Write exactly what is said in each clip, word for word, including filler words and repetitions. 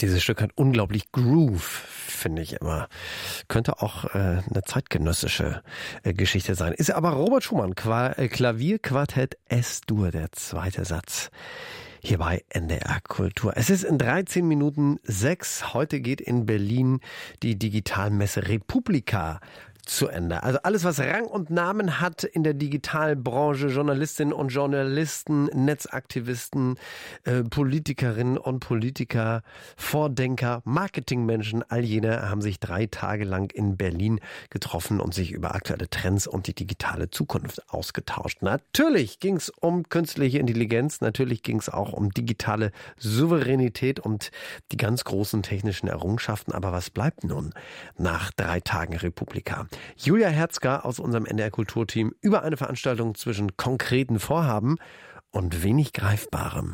Dieses Stück hat unglaublich Groove, finde ich immer. Könnte auch äh, eine zeitgenössische äh, Geschichte sein. Ist aber Robert Schumann, Qua- äh, Klavierquartett S-Dur, der zweite Satz. Hier bei N D R Kultur. Es ist in dreizehn Minuten sechs. Heute geht in Berlin die Digitalmesse Republika zu Ende. Also alles, was Rang und Namen hat in der Digitalbranche, Journalistinnen und Journalisten, Netzaktivisten, äh, Politikerinnen und Politiker, Vordenker, Marketingmenschen, all jene haben sich drei Tage lang in Berlin getroffen und sich über aktuelle Trends und die digitale Zukunft ausgetauscht. Natürlich ging es um künstliche Intelligenz, natürlich ging es auch um digitale Souveränität und die ganz großen technischen Errungenschaften. Aber was bleibt nun nach drei Tagen Republika? Julia Herzger aus unserem N D R Kulturteam über eine Veranstaltung zwischen konkreten Vorhaben und wenig Greifbarem.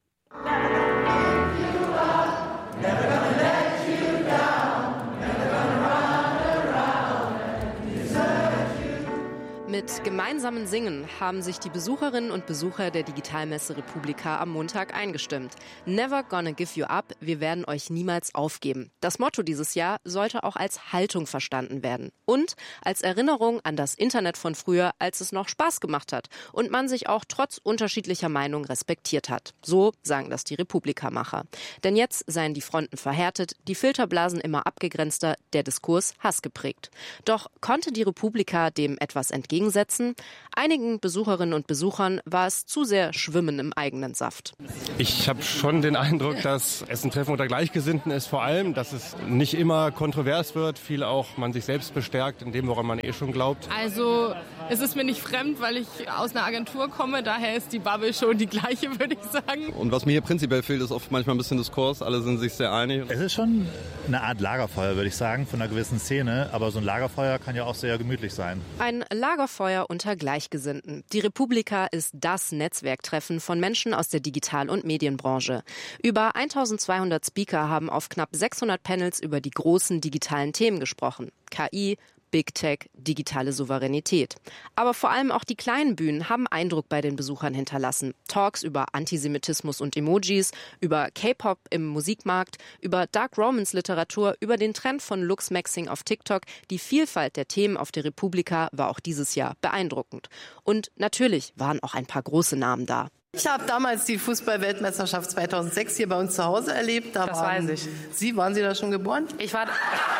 Mit gemeinsamen Singen haben sich die Besucherinnen und Besucher der Digitalmesse Republika am Montag eingestimmt. Never gonna give you up, wir werden euch niemals aufgeben. Das Motto dieses Jahr sollte auch als Haltung verstanden werden und als Erinnerung an das Internet von früher, als es noch Spaß gemacht hat und man sich auch trotz unterschiedlicher Meinung respektiert hat. So sagen das die Republika-Macher. Denn jetzt seien die Fronten verhärtet, die Filterblasen immer abgegrenzter, der Diskurs hassgeprägt. Doch konnte die Republika dem etwas entgegensetzen? Einigen Besucherinnen und Besuchern war es zu sehr Schwimmen im eigenen Saft. Ich habe schon den Eindruck, dass es ein Treffen unter Gleichgesinnten ist, vor allem, dass es nicht immer kontrovers wird, viel auch man sich selbst bestärkt in dem, woran man eh schon glaubt. Also es ist mir nicht fremd, weil ich aus einer Agentur komme, daher ist die Bubble schon die gleiche, würde ich sagen. Und was mir hier prinzipiell fehlt, ist oft manchmal ein bisschen Diskurs, alle sind sich sehr einig. Es ist schon eine Art Lagerfeuer, würde ich sagen, von einer gewissen Szene, aber so ein Lagerfeuer kann ja auch sehr gemütlich sein. Ein Lagerfeuer unter Gleichgesinnten. Die Republika ist das Netzwerktreffen von Menschen aus der Digital- und Medienbranche. Über eintausendzweihundert Speaker haben auf knapp sechshundert Panels über die großen digitalen Themen gesprochen. K I, Big Tech, digitale Souveränität. Aber vor allem auch die kleinen Bühnen haben Eindruck bei den Besuchern hinterlassen. Talks über Antisemitismus und Emojis, über K-Pop im Musikmarkt, über Dark Romance Literatur, über den Trend von Lux-Maxing auf TikTok. Die Vielfalt der Themen auf der Republika war auch dieses Jahr beeindruckend. Und natürlich waren auch ein paar große Namen da. Ich habe damals die Fußball-Weltmeisterschaft zweitausendsechs hier bei uns zu Hause erlebt. Da das waren, weiß ich. Sie, waren Sie da schon geboren? Ich war...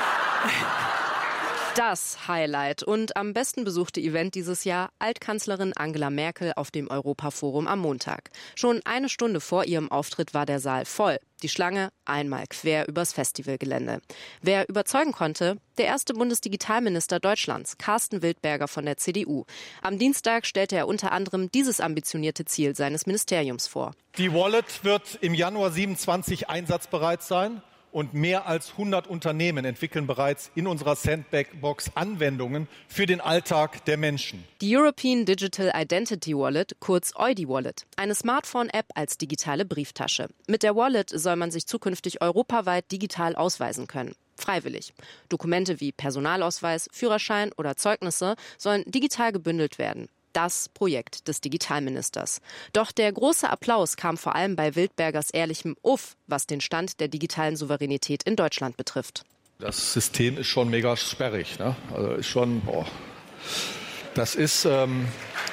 Das Highlight und am besten besuchte Event dieses Jahr, Altkanzlerin Angela Merkel auf dem Europaforum am Montag. Schon eine Stunde vor ihrem Auftritt war der Saal voll. Die Schlange einmal quer übers Festivalgelände. Wer überzeugen konnte? Der erste Bundesdigitalminister Deutschlands, Carsten Wildberger von der C D U. Am Dienstag stellte er unter anderem dieses ambitionierte Ziel seines Ministeriums vor. Die Wallet wird im Januar siebenundzwanzig einsatzbereit sein. Und mehr als hundert Unternehmen entwickeln bereits in unserer Sandbox Anwendungen für den Alltag der Menschen. Die European Digital Identity Wallet, kurz E U I D I-Wallet, eine Smartphone-App als digitale Brieftasche. Mit der Wallet soll man sich zukünftig europaweit digital ausweisen können. Freiwillig. Dokumente wie Personalausweis, Führerschein oder Zeugnisse sollen digital gebündelt werden. Das Projekt des Digitalministers. Doch der große Applaus kam vor allem bei Wildbergers ehrlichem Uff, was den Stand der digitalen Souveränität in Deutschland betrifft. Das System ist schon mega sperrig, ne? Also ist schon, boah. Das ist, ähm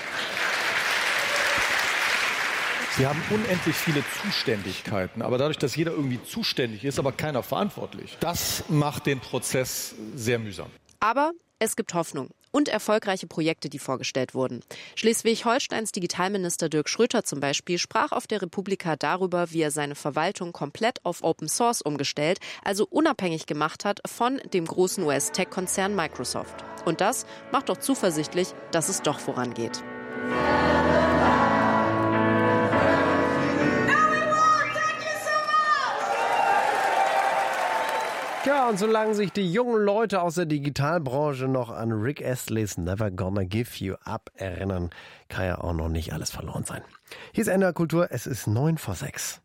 Sie haben unendlich viele Zuständigkeiten, aber dadurch, dass jeder irgendwie zuständig ist, aber keiner verantwortlich, das macht den Prozess sehr mühsam. Aber es gibt Hoffnung und erfolgreiche Projekte, die vorgestellt wurden. Schleswig-Holsteins Digitalminister Dirk Schröter zum Beispiel sprach auf der Republika darüber, wie er seine Verwaltung komplett auf Open Source umgestellt, also unabhängig gemacht hat von dem großen U S-Tech-Konzern Microsoft. Und das macht doch zuversichtlich, dass es doch vorangeht. Ja, und solange sich die jungen Leute aus der Digitalbranche noch an Rick Astley's Never Gonna Give You Up erinnern, kann ja auch noch nicht alles verloren sein. Hier ist N D R Kultur, es ist neun vor sechs.